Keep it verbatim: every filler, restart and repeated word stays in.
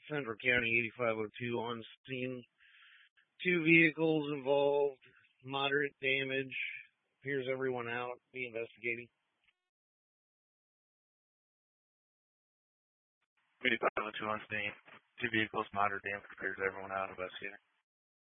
Central County eighty-five oh two on scene. Two vehicles involved. Moderate damage. Appears everyone out. Be investigating. eighty-five oh two on scene. Two vehicles, moderate damage. Appears everyone out. Investigating.